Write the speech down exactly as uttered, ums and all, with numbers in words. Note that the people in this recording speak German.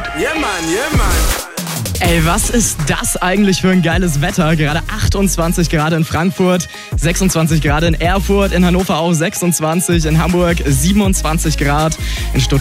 Yeah, man, yeah, man. Ey, was ist das eigentlich für ein geiles Wetter? Gerade achtundzwanzig Grad in Frankfurt, sechsundzwanzig Grad in Erfurt, in Hannover auch sechsundzwanzig, in Hamburg siebenundzwanzig Grad, in Stuttgart